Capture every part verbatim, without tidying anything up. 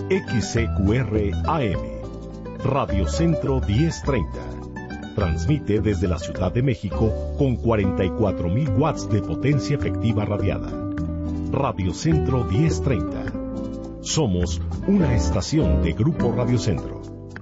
X C Q R A M, Radio Centro diez treinta. Transmite desde la Ciudad de México con cuarenta y cuatro mil watts de potencia efectiva radiada. Radio Centro diez treinta. Somos una estación de Grupo Radio Centro.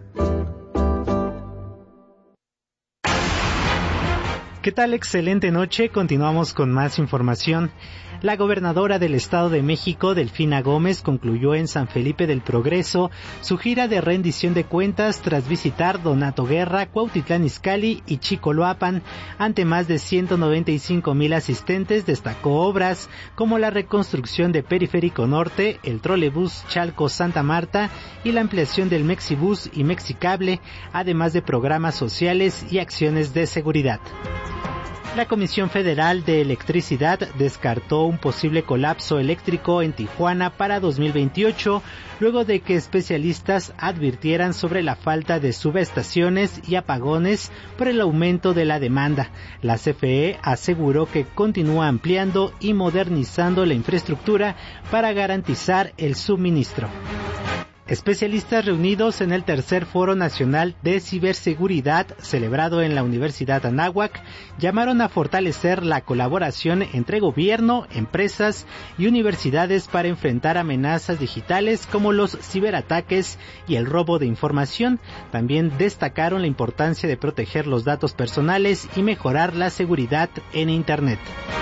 ¿Qué tal? Excelente noche. Continuamos con más información. La gobernadora del Estado de México, Delfina Gómez, concluyó en San Felipe del Progreso su gira de rendición de cuentas tras visitar Donato Guerra, Cuautitlán Izcalli y Chicoloapan. Ante más de ciento noventa y cinco mil asistentes, destacó obras como la reconstrucción de Periférico Norte, el trolebús Chalco-Santa Marta y la ampliación del Mexibús y Mexicable, además de programas sociales y acciones de seguridad. La Comisión Federal de Electricidad descartó un posible colapso eléctrico en Tijuana para dos mil veintiocho, luego de que especialistas advirtieran sobre la falta de subestaciones y apagones por el aumento de la demanda. La C F E aseguró que continúa ampliando y modernizando la infraestructura para garantizar el suministro. Especialistas reunidos en el tercer Foro Nacional de Ciberseguridad, celebrado en la Universidad Anáhuac, llamaron a fortalecer la colaboración entre gobierno, empresas y universidades para enfrentar amenazas digitales como los ciberataques y el robo de información. También destacaron la importancia de proteger los datos personales y mejorar la seguridad en Internet.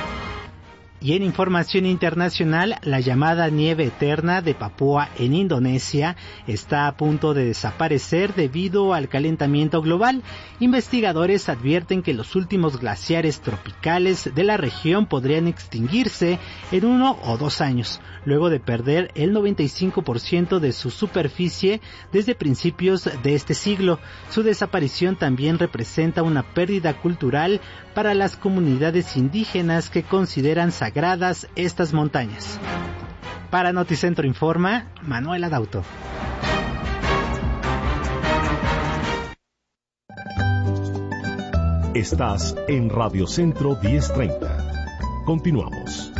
Y en información internacional, la llamada nieve eterna de Papúa en Indonesia está a punto de desaparecer debido al calentamiento global. Investigadores advierten que los últimos glaciares tropicales de la región podrían extinguirse en uno o dos años, luego de perder el noventa y cinco por ciento de su superficie desde principios de este siglo. Su desaparición también representa una pérdida cultural para las comunidades indígenas que consideran sagradas estas montañas. Para Noticentro Informa, Manuel Adauto. Estás en Radio Centro diez treinta. Continuamos.